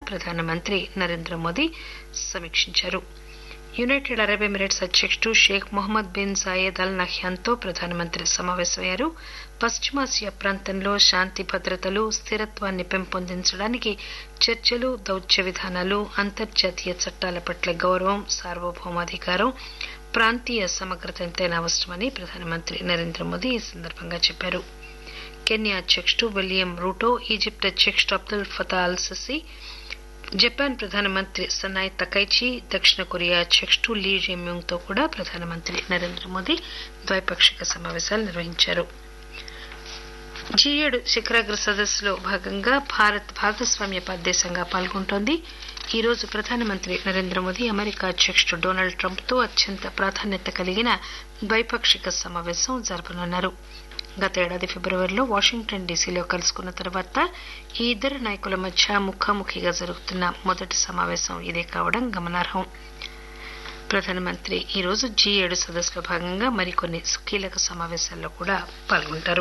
ప్రధానమంత్రి నరేంద్ర మోదీ సమీక్షించారు. United Arab Emirates అధ్యకుడు షేక్ మొహమ్మద్ బిన్ జాయేద్ అల్ నహ్యాన్తో ప్రధానమంత్రి సమావేశమయ్యారు. పశ్చిమాసియా ప్రాంతంలో శాంతి భద్రతలు, స్థిరత్వాన్ని పెంపొందించడానికి చర్చలు, దౌత్య విధానాలు, అంతర్జాతీయ చట్టాల పట్ల గౌరవం, సార్వభౌమాధికారం, ప్రాంతీయ సమగ్రత ఎంతైనా అవసరమని ప్రధానమంత్రి నరేంద్ర మోదీ ఈ సందర్భంగా చెప్పారు. కెన్యా అధ్యకుడు విలియం రూటో, ఈజిప్ట్ అధ్యకుడు Abdul Fatah al Sisi, Japan ప్రధానమంత్రి సనాయ్ తకైచి, దక్షిణ కొరియా అధ్యకుడు లీ జెమ్యూంగ్ తో కూడా ప్రధానమంత్రి నరేంద్ర మోదీ ద్వైపాక్షిక సమావేశాలు నిర్వహించారు. G7 శిఖరాగ్ర సదస్సులో భాగంగా భారత్ భాగస్వామ్య దేశంగా పాల్గొంటోంది. ఈ రోజు ప్రధానమంత్రి నరేంద్ర మోదీ అమెరికా అధ్యకుడు డొనాల్డ్ ట్రంప్ తో అత్యంత ప్రాధాన్యత కలిగిన ద్వైపాక్షిక సమావేశం జరపనున్నారు. గత ఏడాది ఫిబ్రవరిలో వాషింగ్టన్ డీసీలో కలుసుకున్న తర్వాత ఈ ఇద్దరు నాయకుల మధ్య ముఖాముఖిగా జరుగుతున్న మొదటి సమావేశం ఇదే కావడం గమనార్హం. ప్రధానమంత్రి ఈ రోజు G7 సదస్సులో భాగంగా మరికొన్ని కీలక సమావేశాల్లో కూడా పాల్గొంటారు.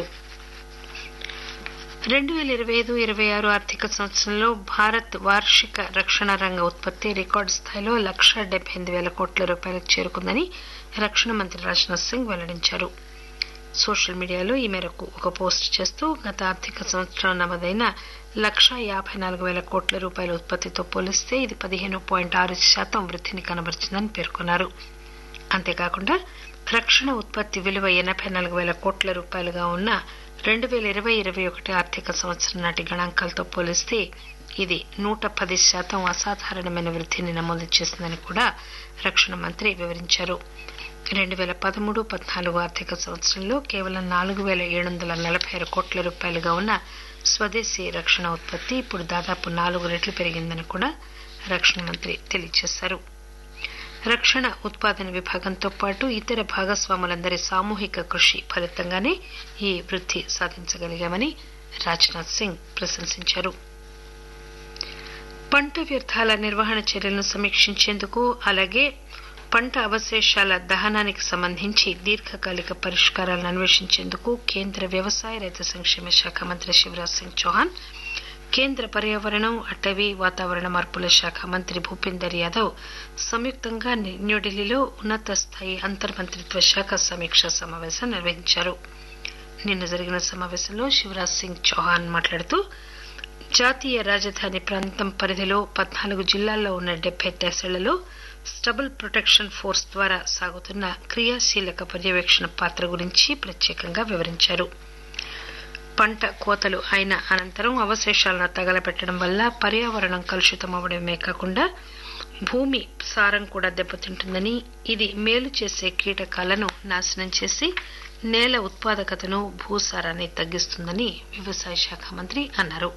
2025-26 ఆర్థిక సంవత్సరంలో భారత్ వార్షిక రక్షణ రంగ ఉత్పత్తి రికార్డు స్థాయిలో 1,78,000 కోట్ల రూపాయలకు చేరుకుందని రక్షణ మంత్రి రాజ్నాథ్ సింగ్ వెల్లడించారు. సోషల్ మీడియాలో ఈ మేరకు ఒక పోస్టు చేస్తూ గత ఆర్థిక సంవత్సరం నమోదైన 1,54,000 కోట్ల రూపాయల ఉత్పత్తితో పోలిస్తే ఇది 15.6% వృద్ధిని కనబరిచిందని పేర్కొన్నారు. అంతేకాకుండా రక్షణ ఉత్పత్తి విలువ 84,000 కోట్ల రూపాయలుగా ఉన్న 2020-21 ఆర్థిక సంవత్సరం నాటి గణాంకాలతో పోలిస్తే ఇది 110% అసాధారణమైన వృద్ధిని నమోదు చేసిందని కూడా రక్షణ మంత్రి వివరించారు. 2013-14 ఆర్థిక సంవత్సరంలో కేవలం 4,746 కోట్ల రూపాయలుగా ఉన్న స్వదేశీ రక్షణ ఉత్పత్తి ఇప్పుడు దాదాపు 4 రెట్లు పెరిగిందని కూడా రక్షణ మంత్రి తెలియజేశారు. రక్షణ ఉత్పాదన విభాగంతో పాటు ఇతర భాగస్వాములందరి సామూహిక కృషి ఫలితంగానే ఈ వృద్ధి సాధించగలిగామని రాజ్నాథ్ సింగ్ ప్రశంసించారు. పంట వ్యర్థాల నిర్వహణ చర్యలను సమీక్షించేందుకు, అలాగే పంట అవశేషాల దహనానికి సంబంధించి దీర్ఘకాలిక పరిష్కారాలను అన్వేషించేందుకు కేంద్ర వ్యవసాయ, రైతు సంక్షేమ శాఖ మంత్రి శివరాజ్ సింగ్ చౌహాన్, కేంద్ర పర్యావరణం, అటవీ, వాతావరణ మార్పుల శాఖ మంత్రి భూపేందర్ యాదవ్ సంయుక్తంగా న్యూఢిల్లీలో ఉన్నత స్థాయి అంతర్మంత్రిత్వ శాఖ సమీక్షా సమావేశం నిర్వహించారు. నిన్న జరిగిన సమావేశంలో శివరాజ్ సింగ్ చౌహాన్ మాట్లాడుతూ జాతీయ రాజధాని ప్రాంతం పరిధిలో 14 జిల్లాల్లో ఉన్న 70 తహసీళ్లలో స్టబుల్ ప్రొటెక్షన్ ఫోర్స్ ద్వారా సాగుతున్న క్రియాశీలక పర్యవేక్షణ పాత్ర గురించి ప్రత్యేకంగా వివరించారు. పంట కోతలు అయిన అనంతరం అవశేషాలను తగలబెట్టడం వల్ల పర్యావరణం కలుషితమవడమే కాకుండా భూమి సారం కూడా దెబ్బతింటుందని, ఇది మేలు చేసే కీటకాలను నాశనం చేసి నేల ఉత్పాదకతను, భూసారాన్ని తగ్గిస్తుందని వ్యవసాయ శాఖ మంత్రి అన్నారు.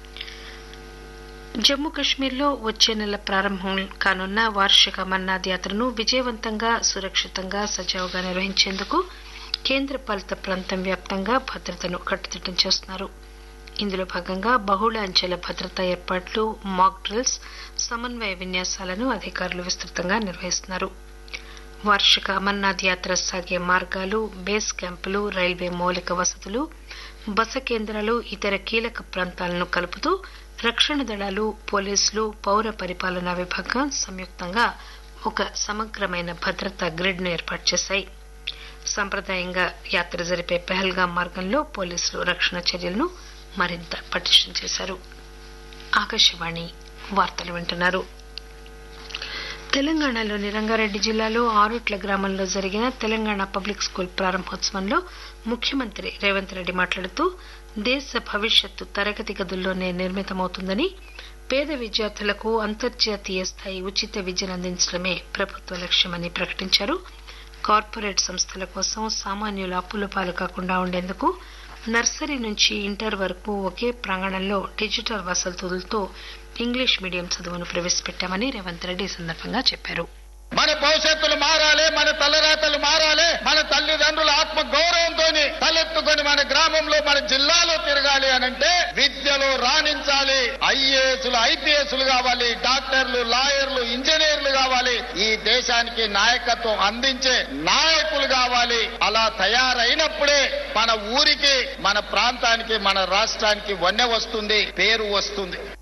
జమ్మూ కశ్మీర్లో వచ్చే నెల ప్రారంభం కానున్న వార్షిక అమర్నాథ్ యాత్రను విజయవంతంగా, సురక్షితంగా, సజావుగా నిర్వహించేందుకు కేంద్ర పాలిత ప్రాంతం వ్యాప్తంగా భద్రతను కట్టుదిట్టం చేస్తున్నారు. ఇందులో భాగంగా బహుళ అంచెల భద్రతా ఏర్పాట్లు, మాక్ డ్రిల్స్, సమన్వయ విన్యాసాలను అధికారులు విస్తృతంగా నిర్వహిస్తున్నారు. వార్షిక అమర్నాథ్ యాత్ర సాగే మార్గాలు, బేస్ క్యాంపులు, రైల్వే మౌలిక వసతులు, బస కేంద్రాలు, ఇతర కీలక ప్రాంతాలను కలుపుతూ రక్షణ దళాలు, పోలీసులు, పౌర పరిపాలనా విభాగం సంయుక్తంగా ఒక సమగ్రమైన భద్రతా గ్రిడ్ ను ఏర్పాటు చేశాయి. సంప్రదాయంగా యాత్ర జరిపే పెహల్గాం మార్గంలో పోలీసులు రక్షణ చర్యలను మరింత పటిష్టం చేశారు. ఆకాశవాణి వార్తలు వింటున్నారు. తెలంగాణలోని రంగారెడ్డి జిల్లాలో ఆరుట్ల గ్రామంలో జరిగిన తెలంగాణ పబ్లిక్ స్కూల్ ప్రారంభోత్సవంలో ముఖ్యమంత్రి రేవంత్ రెడ్డి మాట్లాడుతూ దేశ భవిష్యత్తు తరగతి గదుల్లోనే నిర్మితమవుతుందని, పేద విద్యార్థులకు అంతర్జాతీయ స్థాయి ఉచిత విద్యను అందించడమే ప్రభుత్వ లక్ష్యమని ప్రకటించారు. కార్పొరేట్ సంస్థల కోసం సామాన్యుల అప్పుల పాలు కాకుండా ఉండేందుకు నర్సరీ నుంచి ఇంటర్ వరకు ఒకే ప్రాంగణంలో డిజిటల్ వసతులతో ఇంగ్లీష్ మీడియం చదువును ప్రవేశపెట్టామని రేవంత్ రెడ్డి ఈ సందర్భంగా చెప్పారు. మన భవిష్యత్తులు మారాలి, మన తలరాతలు మారాలి, మన తల్లిదండ్రుల ఆత్మ గౌరవంతో తలెత్తుకొని మన గ్రామంలో, మన జిల్లాలో తిరగాలి అనంటే విద్యలో రాణించాలి. ఐఏఎస్లు, ఐపీఎస్లు కావాలి, డాక్టర్లు, లాయర్లు, ఇంజనీర్లు కావాలి. ఈ దేశానికి నాయకత్వం అందించే నాయకులు కావాలి. అలా తయారైనప్పుడే మన ఊరికి, మన ప్రాంతానికి, మన రాష్ట్రానికి వన్నె వస్తుంది, పేరు వస్తుంది.